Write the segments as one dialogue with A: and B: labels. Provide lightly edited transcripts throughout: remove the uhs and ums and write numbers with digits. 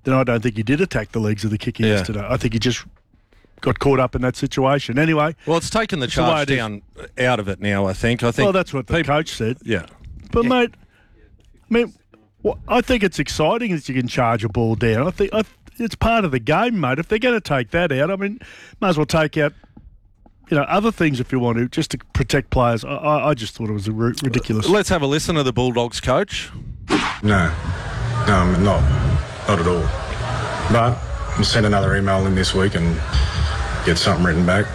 A: then I don't think he did attack the legs of the kicker yesterday. I think he just got caught up in that situation. Anyway.
B: Well, it's taken the charge down out of it now, I think. Well,
A: that's what the coach said.
B: Yeah.
A: But, mate, I think it's exciting that you can charge a ball down. I think it's part of the game, mate. If they're going to take that out, I mean, might as well take out other things if you want to, just to protect players. I just thought it was ridiculous.
B: Let's have a listen to the Bulldogs coach.
C: No, not at all. But we'll send another email in this week and get something written back.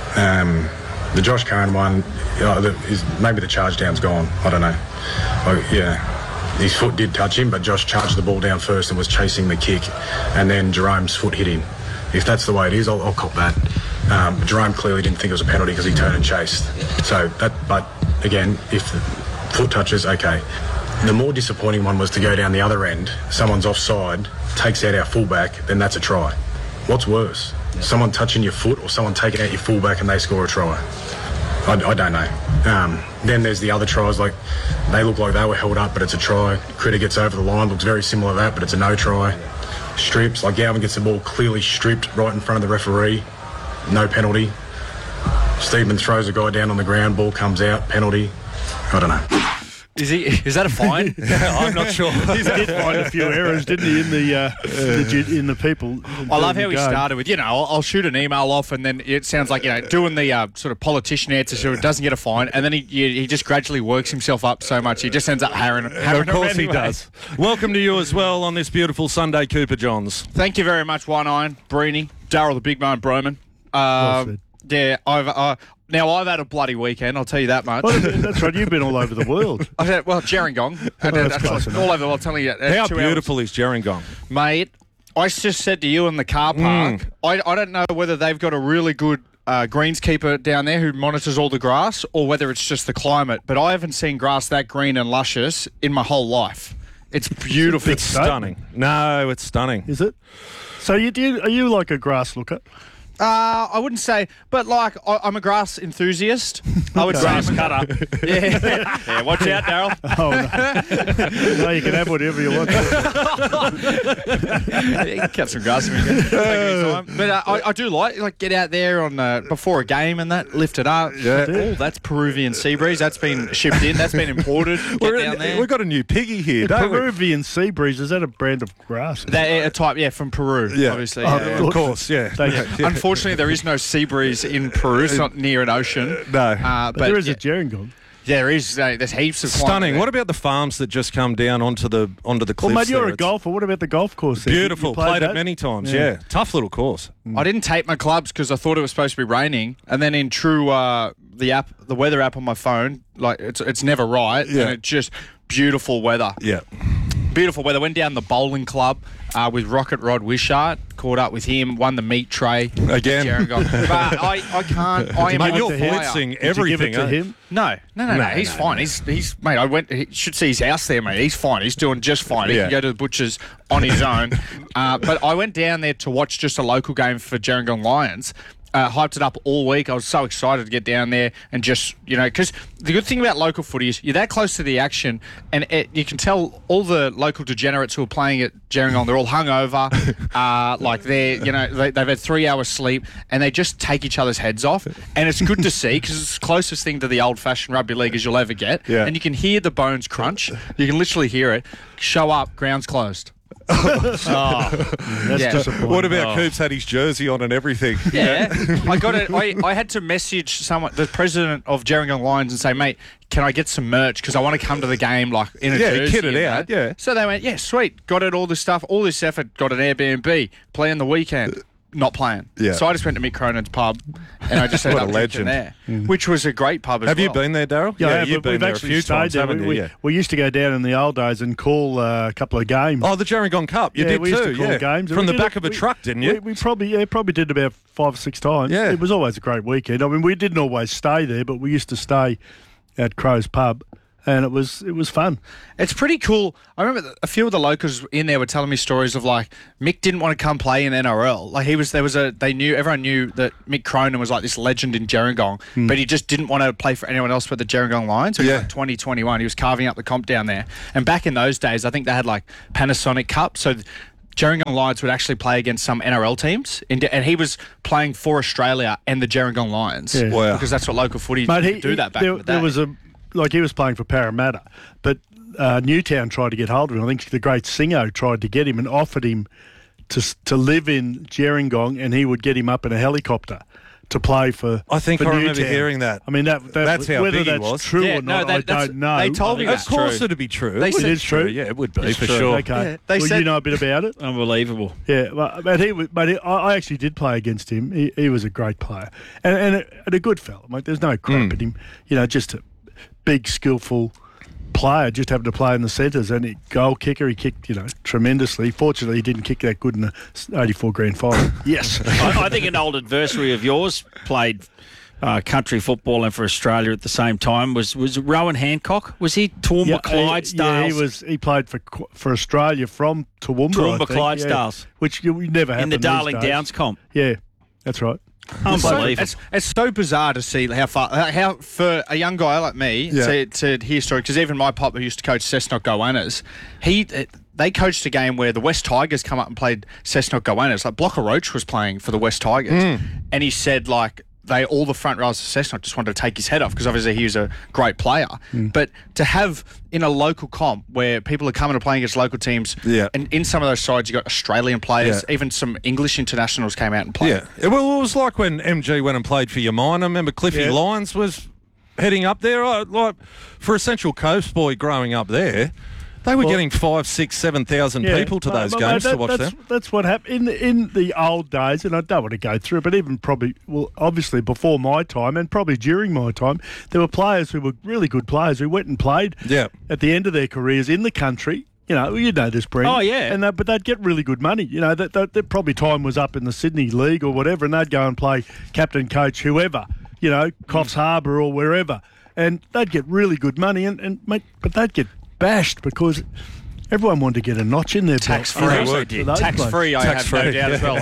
C: The Josh Curran one, maybe the charge down's gone. I don't know. His foot did touch him, but Josh charged the ball down first and was chasing the kick, and then Jerome's foot hit him. If that's the way it is, I'll cop that. Jerome clearly didn't think it was a penalty because he turned and chased. But again, if the foot touches, okay. The more disappointing one was to go down the other end. Someone's offside, takes out our fullback, then that's a try. What's worse? Someone touching your foot or someone taking out your fullback and they score a try? I don't know. Then there's the other tries, like they look like they were held up, but it's a try. Critter gets over the line, looks very similar to that, but it's a no try. Strips, like Galvin gets the ball clearly stripped right in front of the referee, no penalty. Stephen throws a guy down on the ground, ball comes out, penalty. I don't know.
D: Is that a fine?
B: I'm not sure.
A: He did find a few errors, didn't he, in the people?
D: I love how he started with, I'll shoot an email off, and then it sounds like, doing the sort of politician answer so it doesn't get a fine, and then he just gradually works himself up so much he just ends up harrowing.
B: Of course he does. Welcome to you as well on this beautiful Sunday, Cooper Johns.
D: Thank you very much, One Iron, Breeny, Darryl the Big Man Broman. Yeah, I've had a bloody weekend, I'll tell you that much.
A: Well, that's right, you've been all over the world.
D: Gerringong. That's all over the world, telling you.
B: How beautiful is Gerringong?
D: Mate, I just said to you in the car park, I don't know whether they've got a really good greenskeeper down there who monitors all the grass or whether it's just the climate, but I haven't seen grass that green and luscious in my whole life. It's beautiful.
B: It's stunning. No, it's stunning.
A: Is it? So are you like a grass looker?
D: I wouldn't say, but I'm a grass enthusiast. I would
B: grass
D: say
B: cutter.
D: Yeah, watch out, Darryl.
A: Oh, no. No, you can have whatever you want.
D: You can cut some grass if you can. But I do like get out there on before a game and that, lift it up.
B: Yeah.
D: Oh, that's Peruvian sea breeze. That's been shipped in. That's been imported. Get down there.
B: We've got a new piggy here, don't we?
A: Peruvian sea breeze, is that a brand of grass?
D: A type, from Peru, obviously.
B: Of course, yeah.
D: Unfortunately, there is no sea breeze in Peru. It's not near an ocean.
B: No.
A: But there is a Gerringong.
D: Yeah, there is. There's heaps of
B: stunning. What about the farms that just come down onto the cliffs?
A: Well, mate, you're a golfer. What about the golf course?
B: Beautiful.
A: You
B: played it many times. Yeah. Tough little course.
D: I didn't tape my clubs because I thought it was supposed to be raining, and then in true the weather app on my phone, like it's never right, and it's just beautiful weather.
B: Yeah.
D: Beautiful weather. Went down the bowling club with Rocket Rod Wishart. Caught up with him. Won the meat tray
B: again.
D: But I can't.
B: Mate, you're blitzing everything.
A: Did you give it to him?
D: No. He's fine. He's mate. He should see his house there, mate. He's fine. He's doing just fine. He can go to the butcher's on his own. But I went down there to watch just a local game for Gerringong Lions. Hyped it up all week. I was so excited to get down there and just, because the good thing about local footy is you're that close to the action, and you can tell all the local degenerates who are playing at Gerringong, they're all hungover, they've had 3 hours sleep, and they just take each other's heads off. And it's good to see because it's the closest thing to the old-fashioned rugby league as you'll ever get.
B: Yeah.
D: And you can hear the bones crunch. You can literally hear it. Show up, ground's closed.
A: That's disappointing.
B: What about Coops had his jersey on and everything?
D: Yeah, I got it. I had to message someone, the president of Gerringong Lions, and say, mate, can I get some merch because I want to come to the game in a jersey.
B: Kit it out. Yeah.
D: So they went, yeah, sweet. Got it. All this stuff, all this effort. Got an Airbnb. Play on the weekend. Not playing.
B: Yeah.
D: So I just went to Mick Cronin's pub and I just ended up drinking there, which was a great pub as well.
B: Have you been there, Darryl?
A: Yeah,
B: you've been there a few times, haven't you?
A: We used to go down in the old days and call a couple of games.
B: Oh, the Gerringong Cup. You did
A: we
B: too.
A: Used to call games.
B: From the back of a truck, didn't you?
A: We probably did about 5 or 6 times.
B: Yeah.
A: It was always a great weekend. I mean, we didn't always stay there, but we used to stay at Crow's Pub. And it was fun.
D: It's pretty cool. I remember a few of the locals in there were telling me stories of Mick didn't want to come play in NRL. Everyone knew that Mick Cronin was like this legend in Gerringong, but he just didn't want to play for anyone else but the Gerringong Lions. So 2021, he was carving up the comp down there. And back in those days, I think they had Panasonic Cup. So Gerringong Lions would actually play against some NRL teams, and he was playing for Australia and the Gerringong Lions.
A: Yeah.
B: Wow.
D: Because that's what local footy
A: Mate,
D: do that back in the day.
A: There was he was playing for Parramatta, but Newtown tried to get hold of him. I think the great Singo tried to get him and offered him to live in Gerringong, and he would get him up in a helicopter to play for.
B: I think
A: for
B: I remember
A: Newtown.
B: hearing that.
A: I mean,
B: That's how
A: whether
B: big he
A: that's
B: was.
A: true
D: Yeah,
A: or not,
D: no,
A: I don't know.
D: they told me
B: Of
D: that's
B: course
D: true.
B: it'd be true.
D: They
A: It
D: said-
A: is true.
B: Yeah, it would be
D: It's
B: for
D: true.
B: sure.
A: Okay.
D: Yeah, they
A: well,
D: said-
A: you know a bit about it.
E: Unbelievable.
A: Yeah, I actually did play against him. He was a great player and a good fella. Like, there's no crap at him. You know, just a big, skillful player, just having to play in the centres. And goal kicker, he kicked, tremendously. Fortunately, he didn't kick that good in the '84 grand final. Yes.
E: I think an old adversary of yours played country football and for Australia at the same time. Was Rowan Hancock? Was he Toowoomba Clydesdales?
A: He played for Australia from Toowoomba.
E: Toowoomba
A: I think,
E: Clydesdales.
A: which you never have
E: in the Darling Downs comp.
A: Yeah, that's right.
E: Unbelievable.
D: It's so bizarre to see how for a young guy like me to hear story, because even my pop who used to coach Cessnock Goannas, they coached a game where the West Tigers come up and played Cessnock Goannas. Like Blocker Roach was playing for the West Tigers, and he said all the front rows of Cessnock just wanted to take his head off because obviously he was a great player. But to have in a local comp where people are coming to play against local teams, and in some of those sides you got Australian players, even some English internationals came out and played.
B: Yeah. Well, it was like when MG went and played for your mine. I remember Cliffy Lyons was heading up there. Like for a Central Coast boy growing up there, they were getting 5,000, 6,000, 7,000 people to those games to watch them.
A: That's what happened in the old days, and I don't want to go through it, but even obviously before my time and probably during my time, there were players who were really good players who went and played at the end of their careers in the country. You know this, Brendan.
E: Oh, yeah.
A: But they'd get really good money. You know, that probably time was up in the Sydney League or whatever, and they'd go and play captain, coach, whoever, Coffs Harbour or wherever, and they'd get really good money, but they'd get bashed because everyone wanted to get a notch in their
D: Tax-free. Tax-free, I have no doubt as well.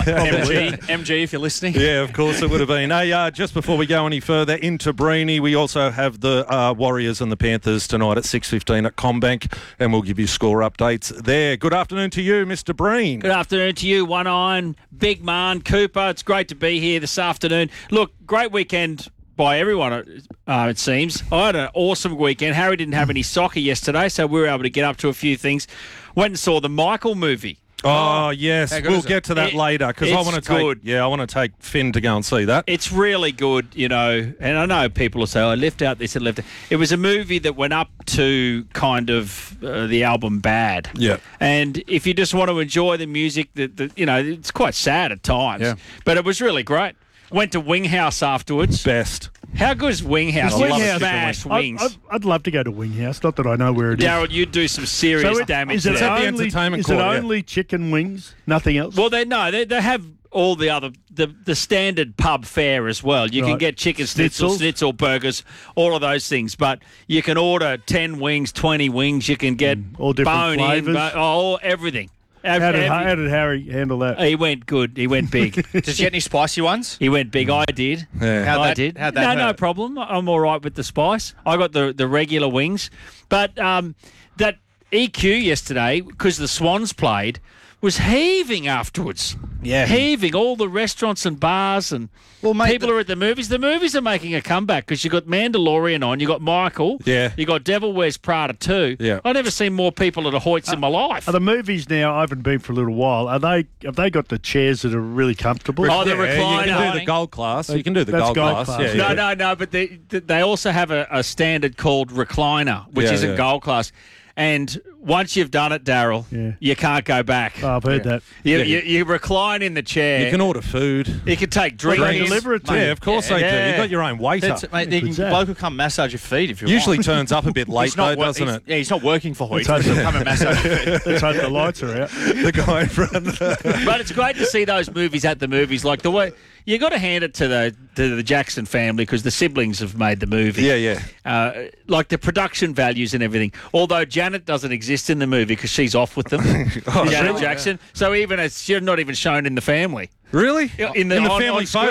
D: MG, if you're listening.
B: Yeah, of course it would have been. Hey, just before we go any further into Breeny, we also have the Warriors and the Panthers tonight at 6:15 at CommBank, and we'll give you score updates there. Good afternoon to you, Mr. Breen.
E: Good afternoon to you, One Iron, Big Man, Cooper. It's great to be here this afternoon. Look, great weekend by everyone, it seems. I had an awesome weekend. Harry didn't have any soccer yesterday, so we were able to get up to a few things. Went and saw the Michael movie.
B: Oh, yes. We'll get to that later because I want to take Finn to go and see that.
E: It's really good, and I know people will say, I left out this and left it. It was a movie that went up to kind of the album Bad.
B: Yeah.
E: And if you just want to enjoy the music, it's quite sad at times.
B: Yeah.
E: But it was really great. Went to Winghouse afterwards.
B: Best.
E: How good is Winghouse? You
A: Winghouse,
E: smash wings.
A: I'd love to go to Winghouse. Not that I know where it is.
E: Darryl, you do some serious damage
A: is it
E: there.
B: at the
A: only,
B: entertainment
A: is
B: court,
A: it
B: yeah.
A: only chicken wings? Nothing else?
E: Well, they have all the other the standard pub fare as well. You can get chicken schnitzel burgers, all of those things. But you can order 10 wings, 20 wings. You can get
A: all different
E: bone
A: flavours.
E: everything.
A: How did Harry handle that?
E: He went good. He went big.
D: Did you get any spicy ones?
E: He went big. I did.
B: Yeah.
E: I did.
D: How'd that
E: no
D: hurt?
E: problem. I'm all right with the spice. I got the regular wings. But that EQ yesterday, because the Swans played, was heaving afterwards.
D: Yeah.
E: Heaving. All the restaurants and bars and people are at the movies. The movies are making a comeback because you got Mandalorian on, you got Michael, you got Devil Wears Prada 2.
B: Yeah.
E: I've never seen more people at a Hoyts in my life.
A: Are the movies now? I haven't been for a little while. Have they got the chairs that are really comfortable?
E: Oh, the recliner.
B: You can do the gold class. You can do the
A: That's
B: gold
A: gold
B: class.
A: class.
B: Yeah,
E: No, but they also have a standard called recliner, which isn't gold class. And once you've done it, Darryl, you can't go back.
A: Oh, I've heard that.
E: You recline in the chair.
B: You can order food.
E: You can take drinks.
A: They deliver it to you.
B: Yeah, of course they do. You've got your own waiter.
D: Mate, bloke will come massage your feet if you
B: Usually
D: want.
B: turns up a bit late though, doesn't it?
D: Yeah, he's not working for Hoyt.
A: Let's hope
D: He'll come and massage your feet.
A: Let's hope the lights are out.
B: The guy in front.
E: But it's great to see those movies at the movies. Like the way you got to hand it to the Jackson family because the siblings have made the movie.
B: Yeah.
E: Like the production values and everything. Although Janet doesn't exist in the movie because she's off with them. Janet Jackson. So she's not even shown in the family.
B: Really?
E: In the
B: family
E: on
B: photo.
E: screen.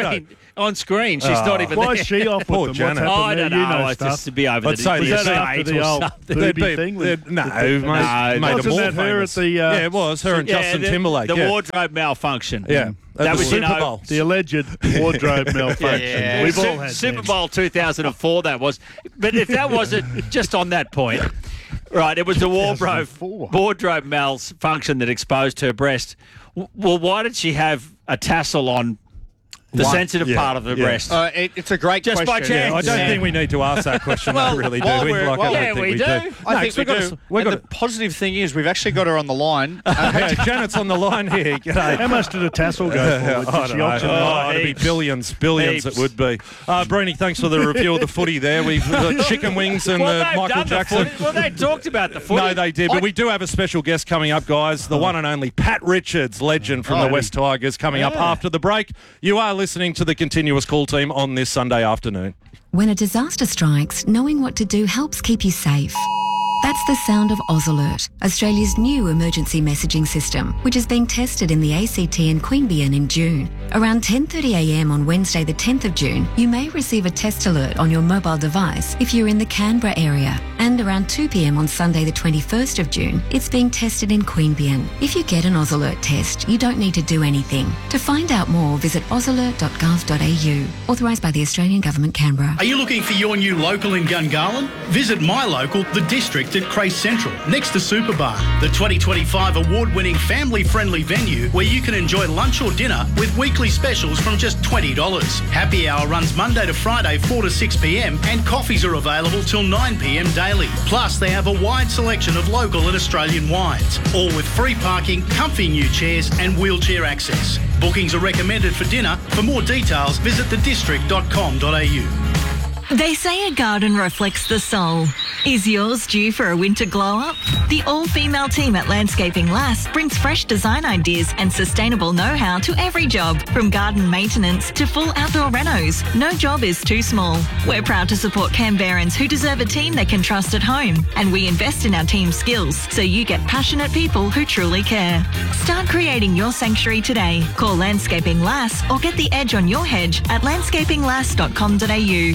E: on screen. She's not even
A: Why
E: there.
A: is she off
B: Poor
A: with them? What's
B: Janet.
A: happened
E: I
A: there?
E: don't
A: You
E: know.
A: know
E: It's
A: stuff.
E: just to be over
B: I'd
E: the
B: say
A: Was that
B: the
A: after
E: estate
A: the
E: or
A: old
E: something.
A: booby thing?
B: No, mate,
E: No,
B: made
A: wasn't
B: them more
A: that her
B: famous.
A: at the...
B: Yeah, it was. Her and Justin Timberlake.
E: The
B: yeah.
E: wardrobe malfunction.
B: Yeah.
E: That
B: At the
E: was,
B: Super Bowl.
A: The alleged wardrobe malfunction.
E: Yeah.
A: We've all had
E: Super
A: them.
E: Bowl 2004 that was. But if that wasn't just on that point, right, it was the
A: 2004.
E: wardrobe malfunction that exposed her breast. Well, why did she have a tassel on the sensitive part of the breast?
D: It's a great
E: Just by
D: question.
E: chance.
B: I don't think we need to ask that question.
D: Well,
B: I really do.
D: while
B: We,
D: we're-
B: like, I
D: while-
B: don't
E: Yeah,
B: think
E: we
B: we
E: do.
B: do.
D: I think we
B: we've got
D: do.
B: to- we've
D: And
B: got
D: the positive thing is we've actually got her on the line.
B: yeah, Janet's on the line here. G'day.
A: How much did a tassel go for?
B: I
A: Did
B: don't
A: she
B: know.
A: auction it off?
B: It'd be
E: heaps.
B: billions
E: Heaps.
B: it would be. Breeny, thanks for the review of the footy there. We've got chicken wings and
E: Well, they've
B: Michael
E: done the
B: Jackson.
E: footy. Well, they talked about the footy.
B: No, they did, but we do have a special guest coming up, guys. The one and only Pat Richards, legend from the West Tigers, coming up after the break. You are listening to the Continuous Call Team on this Sunday afternoon.
F: When a disaster strikes, knowing what to do helps keep you safe. That's the sound of AusAlert, Australia's new emergency messaging system, which is being tested in the ACT and Queanbeyan in June. Around 10:30am on Wednesday the 10th of June, you may receive a test alert on your mobile device if you're in the Canberra area. And around 2pm on Sunday the 21st of June, it's being tested in Queanbeyan. If you get an AusAlert test, you don't need to do anything. To find out more, visit ausalert.gov.au. Authorised by the Australian Government, Canberra.
G: Are you looking for your new local in Gungahlin? Visit my local, The District at Crace Central, next to Superbar, the 2025 award-winning family-friendly venue where you can enjoy lunch or dinner with weekly specials from just $20. Happy hour runs Monday to Friday 4 to 6 p.m. and coffees are available till 9 p.m. daily. Plus, they have a wide selection of local and Australian wines, all with free parking, comfy new chairs and wheelchair access. Bookings are recommended for dinner. For more details, visit thedistrict.com.au.
H: They say a garden reflects the soul. Is yours due for a winter glow-up? The all-female team at Landscaping Lass brings fresh design ideas and sustainable know-how to every job, from garden maintenance to full outdoor renos. No job is too small. We're proud to support Canberrans who deserve a team they can trust at home, and we invest in our team's skills so you get passionate people who truly care. Start creating your sanctuary today. Call Landscaping Lass or get the edge on your hedge at landscapinglass.com.au.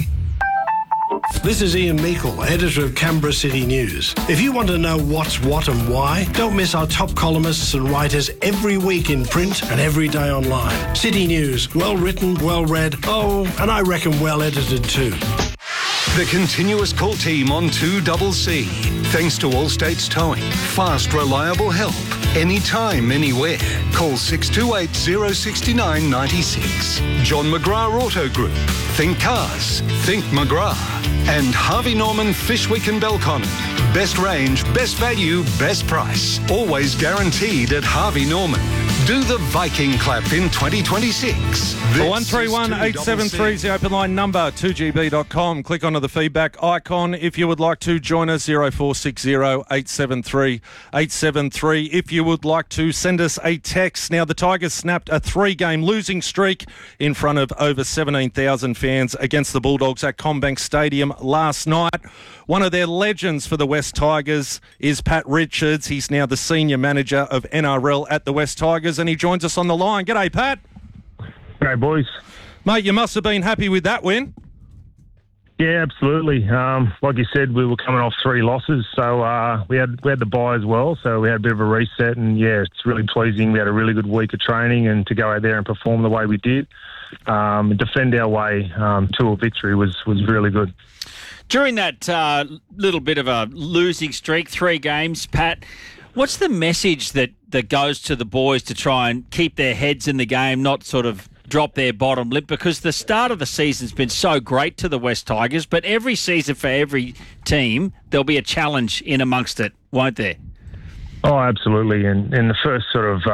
I: This is Ian Meikle, editor of Canberra City News. If you want to know what's what and why, don't miss our top columnists and writers every week in print and every day online. City News, well written, well read, and I reckon well edited too.
J: The Continuous Call Team on 2CC. Thanks to All States Towing. Fast, reliable help. Anytime, anywhere. Call 628 069 96. John McGrath Auto Group. Think cars. Think McGrath. And Harvey Norman Fishwick and Belconnen. Best range, best value, best price. Always guaranteed at Harvey Norman. Do the Viking clap in 2026.
B: 131 873 is the open line number, 2gb.com. Click onto the feedback icon if you would like to join us, 0460 873 873. If you would like to send us a text. Now, the Tigers snapped a 3-game losing streak in front of over 17,000 fans against the Bulldogs at CommBank Stadium last night. One of their legends for the West Tigers is Pat Richards. He's now the senior manager of NRL at the West Tigers, and he joins us on the line. G'day, Pat.
K: G'day, boys.
B: Mate, you must have been happy with that win.
K: Yeah, absolutely. Like you said, we were coming off 3 losses, so we had the bye as well, so we had a bit of a reset, and yeah, it's really pleasing. We had a really good week of training, and to go out there and perform the way we did, defend our way to a victory was really good.
E: During that little bit of a losing streak, 3 games, Pat, what's the message that goes to the boys to try and keep their heads in the game, not sort of drop their bottom lip? Because the start of the season's been so great to the West Tigers, but every season for every team, there'll be a challenge in amongst it, won't there?
K: Oh, absolutely. And in the first sort of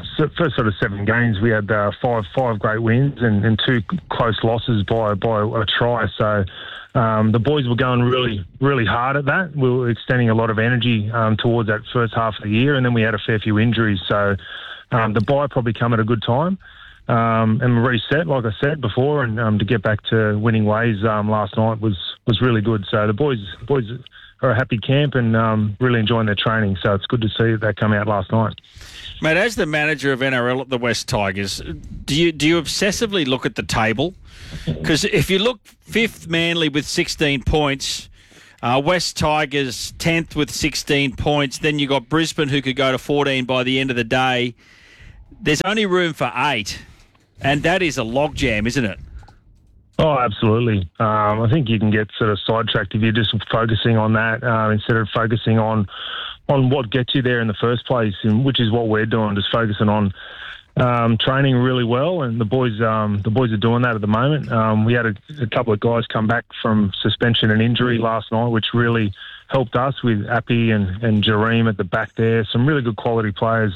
K: 7 games, we had five great wins and 2 close losses by a try. So the boys were going really, really hard at that. We were extending a lot of energy towards that first half of the year, and then we had a fair few injuries. So the bye probably come at a good time. And reset, like I said before, and to get back to winning ways last night was really good. So the boys are a happy camp and really enjoying their training. So it's good to see that come out last night.
E: Mate, as the manager of NRL at the West Tigers, do you obsessively look at the table? Because if you look 5th Manly with 16 points, West Tigers 10th with 16 points, then you got Brisbane who could go to 14 by the end of the day. There's only room for 8, and that is a logjam, isn't it?
K: Oh, absolutely. I think you can get sort of sidetracked if you're just focusing on that instead of focusing on what gets you there in the first place, which is what we're doing, just focusing on training really well, and the boys are doing that at the moment. We had a couple of guys come back from suspension and injury last night, which really helped us with Appy and Jareem at the back there. Some really good quality players.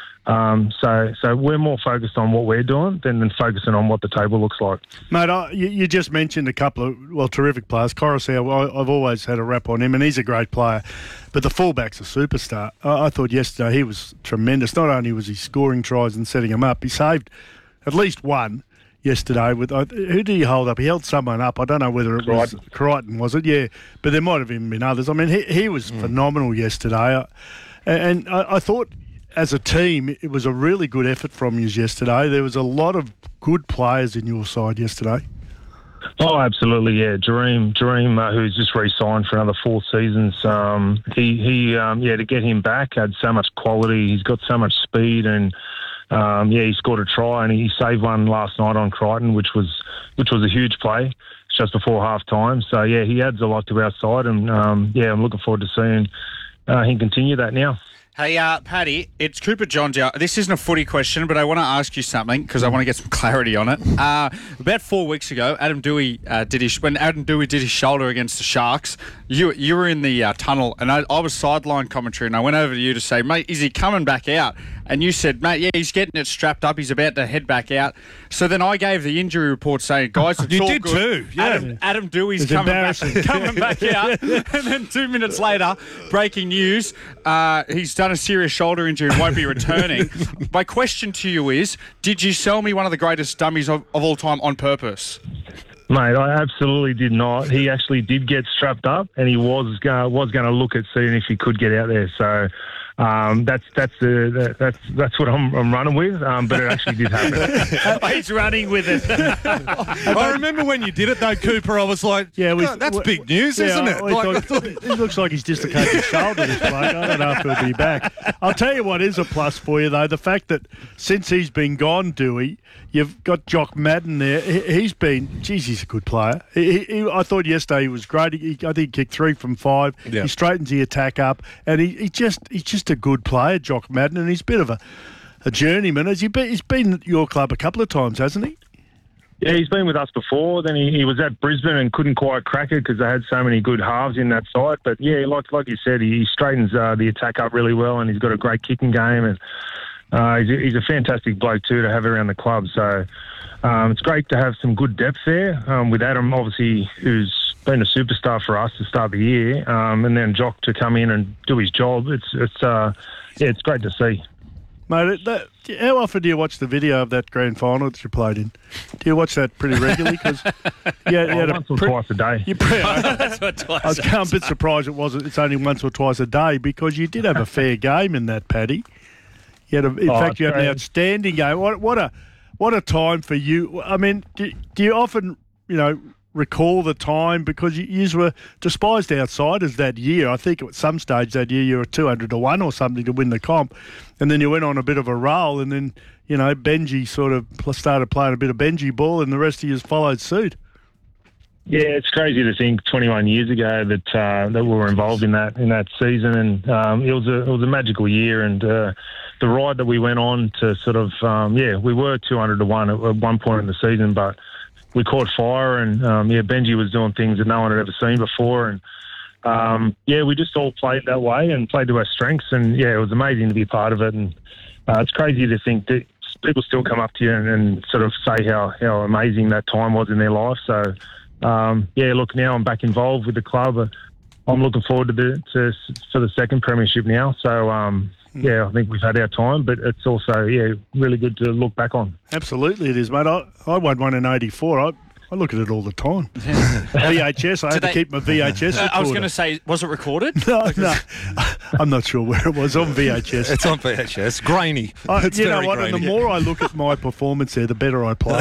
K: So we're more focused on what we're doing than focusing on what the table looks like.
A: Mate, you just mentioned a couple of, terrific players. Coruscant, I've always had a rap on him, and he's a great player. But the fullback's a superstar. I thought yesterday he was tremendous. Not only was he scoring tries and setting them up, he saved at least one yesterday. Who did he hold up? He held someone up. I don't know whether it was Crichton, was it? Yeah, but there might have even been others. I mean, he was phenomenal yesterday. And I thought, as a team, it was a really good effort from you yesterday. There was a lot of good players in your side yesterday.
K: Oh, absolutely, yeah. Jareem, who's just re-signed for another 4 seasons. To get him back, had so much quality. He's got so much speed, and he scored a try, and he saved one last night on Crichton, which was a huge play just before half time. So yeah, he adds a lot to our side, and I'm looking forward to seeing him continue that now.
D: Hey, Paddy, it's Cooper Johns here. This isn't a footy question, but I want to ask you something because I want to get some clarity on it. About 4 weeks ago, Adam Doueihi when Adam Doueihi did his shoulder against the Sharks, you were in the tunnel, and I was sideline commentary, and I went over to you to say, mate, is he coming back out? And you said, mate, yeah, he's getting it strapped up. He's about to head back out. So then I gave the injury report saying, guys, it's all good. You did too, yeah. Adam Doueihi's coming back out. And then 2 minutes later, breaking news, he's done a serious shoulder injury and won't be returning. My question to you is, did you sell me one of the greatest dummies of all time on purpose?
K: Mate, I absolutely did not. He actually did get strapped up, and he was going to look at seeing if he could get out there. So that's what I'm running with. But it actually did happen.
E: He's running with it.
B: I remember when you did it though, Cooper. I was like, that's big news, isn't it?
A: He looks like he's dislocated his shoulder. This bloke. I don't know if he'll be back. I'll tell you what is a plus for you though: the fact that since he's been gone, Doueihi, you've got Jock Madden there. He's a good player. I thought yesterday he was great. I think he kicked 3 from 5. Yeah. He straightens the attack up, and he's just a good player, Jock Madden, and he's a bit of a journeyman. He's been at your club a couple of times, hasn't he?
K: Yeah, he's been with us before. Then he was at Brisbane and couldn't quite crack it because they had so many good halves in that side. But yeah, like you said, he straightens the attack up really well, and he's got a great kicking game, and he's a fantastic bloke too to have around the club. So it's great to have some good depth there with Adam, obviously, who's been a superstar for us to start the year, and then Jock to come in and do his job. It's great to see.
A: Mate, how often do you watch the video of that grand final that you played in? Do you watch that pretty regularly? Because
K: once or twice a day.
A: I'm a bit surprised it's only once or twice a day because you did have a fair game in that, Paddy. You had you had an outstanding game. What a time for you. I mean, do you often, recall the time because you were despised outsiders that year? I think at some stage that year you were 200-1 or something to win the comp, and then you went on a bit of a roll, and then Benji sort of started playing a bit of Benji ball, and the rest of you followed suit.
K: Yeah, it's crazy to think 21 years ago that we were involved in that season, and it was a magical year, and the ride that we went on to sort of we were 200-1 at one point in the season, but we caught fire, and Benji was doing things that no one had ever seen before, and we just all played that way and played to our strengths, and it was amazing to be a part of it, and it's crazy to think that people still come up to you and sort of say how amazing that time was in their life. So look, now I'm back involved with the club. I'm looking forward to the second premiership now. So I think we've had our time, but it's also really good to look back on.
A: Absolutely, it is, mate. I won one in '84. I I look at it all the time. VHS. I had to keep my VHS recorder.
D: I was going to say, was it recorded?
A: No. I'm not sure where it was. On VHS.
B: It's on VHS. Grainy.
A: You know what? And the more I look at my performance there, the better I play.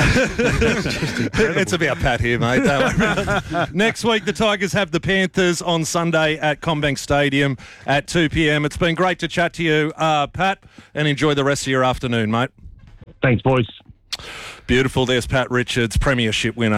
B: It's about Pat here, mate. Next week, the Tigers have the Panthers on Sunday at CommBank Stadium at 2 p.m. It's been great to chat to you, Pat, and enjoy the rest of your afternoon, mate.
K: Thanks, boys.
B: Beautiful. There's Pat Richards, premiership winner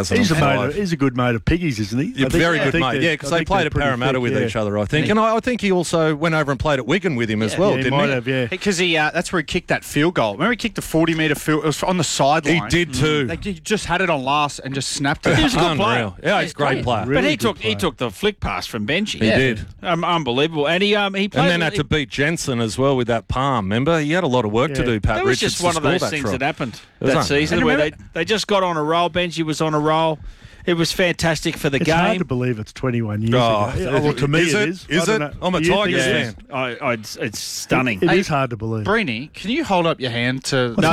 B: 2005.
A: He's a good mate of Piggy's, isn't he?
B: Yeah, very good mate. Yeah, because they played at Parramatta with each other, I think. And I think he also went over and played at Wigan with him as well, didn't he?
A: Might have, yeah.
D: Because that's where he kicked that field goal. Remember he kicked the 40-metre field? It was on the sideline.
B: He did too.
D: He just had it on last and just snapped it.
E: He was a good player.
B: Yeah, he's a great player.
E: But he took the flick pass from Benji.
B: He did.
E: Unbelievable. And he played.
B: And then had to beat Jensen as well with that palm. Remember, he had a lot of work to do. Pat
E: That was
B: Richards
E: just one of those things that happened that season where they just got on a roll. Benji was on a roll. It was fantastic for the game.
A: It's hard to believe it's 21 years ago. Well, to me, it is.
B: Is it? I'm a Tigers fan.
E: It's stunning.
A: It is hard to believe.
D: Brini, can you hold up your hand to...
E: No,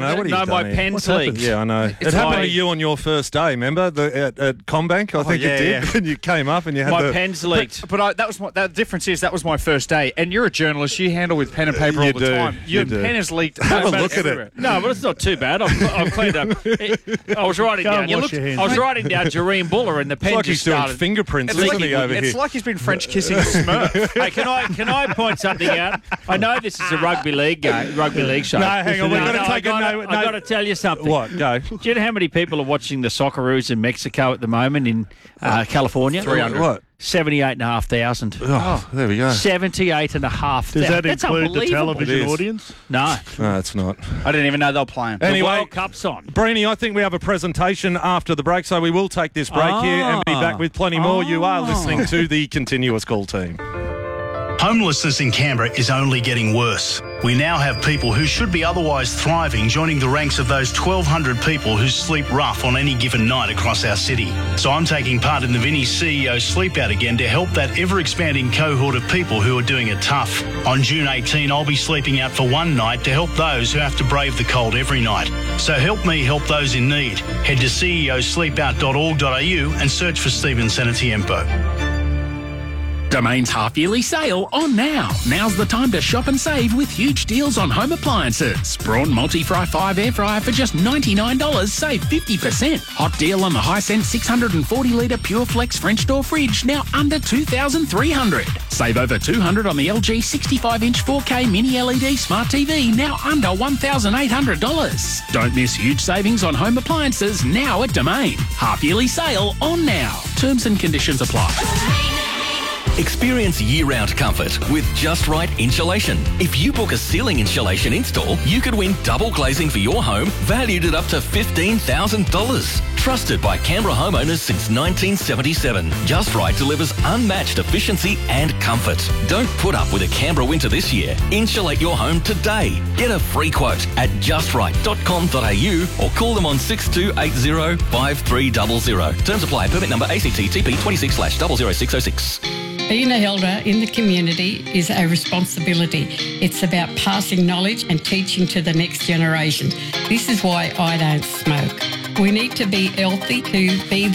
E: my pen's leaked.
B: Yeah, I know. It happened to you on your first day, remember? at CommBank, I think it did. And you came up and you had
E: my pen's leaked.
D: But the difference is that was my first day. And you're a journalist. You handle with pen and paper all the time. Your pen is leaked.
B: Have a look at it.
E: No, but it's not too bad. I've cleaned up. I was writing down. I was writing down Jareem Buller and the pen
B: like
E: just
B: he's
E: started.
B: doing fingerprints, isn't he, over here?
D: It's like he's been French kissing a Smurf.
E: Hey, can I point something out? I know this is a rugby league show.
B: No, hang on. We've got to take
E: I've got to tell you something.
B: What? Go.
E: Do you know how many people are watching the Socceroos in Mexico at the moment in California?
D: 300.
B: What?
E: 78,500.
B: Oh, there we go.
E: 78,500.
A: Does that
E: That's
A: include the television
B: It is.
A: audience?
E: No.
B: No, it's not.
D: I didn't even know they were playing.
E: The
B: Anyway,
E: World Cup's on.
B: Brini, I think we have a presentation after the break, so we will take this break here and be back with plenty more. You are listening to the Continuous Call team.
G: Homelessness in Canberra is only getting worse. We now have people who should be otherwise thriving joining the ranks of those 1,200 people who sleep rough on any given night across our city. So I'm taking part in the Vinnie's CEO Sleep Out again to help that ever-expanding cohort of people who are doing it tough. On June 18, I'll be sleeping out for one night to help those who have to brave the cold every night. So help me help those in need. Head to ceosleepout.org.au and search for Stephen Senatiempo.
L: Domain's half-yearly sale on now. Now's the time to shop and save with huge deals on home appliances. Braun Multi-Fry 5 air fryer for just $99, save 50%. Hot deal on the Hisense 640-litre Pure Flex French door fridge, now under $2,300. Save over $200 on the LG 65-inch 4K mini LED smart TV, now under $1,800. Don't miss huge savings on home appliances now at Domain. Half-yearly sale on now. Terms and conditions apply.
M: Experience year-round comfort with Just Right Insulation. If you book a ceiling insulation install, you could win double glazing for your home, valued at up to $15,000. Trusted by Canberra homeowners since 1977, Just Right delivers unmatched efficiency and comfort. Don't put up with a Canberra winter this year. Insulate your home today. Get a free quote at justright.com.au or call them on 6280 5300. Terms apply. Permit number ACT-TP 26/00606.
N: Being an elder in the community is a responsibility. It's about passing knowledge and teaching to the next generation. This is why I don't smoke. We need to be healthy to be